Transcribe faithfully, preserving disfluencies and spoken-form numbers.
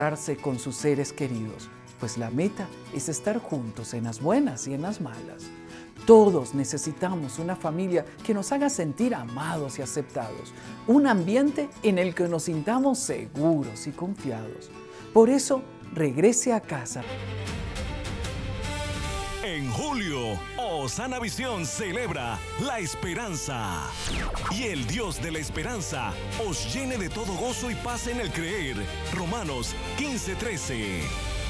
Darse con sus seres queridos, pues la meta es estar juntos en las buenas y en las malas. Todos necesitamos una familia que nos haga sentir amados y aceptados, un ambiente en el que nos sintamos seguros y confiados. Por eso, regrese a casa. En julio, Osana Visión celebra la esperanza. Y el Dios de la esperanza os llene de todo gozo y paz en el creer. Romanos quince trece.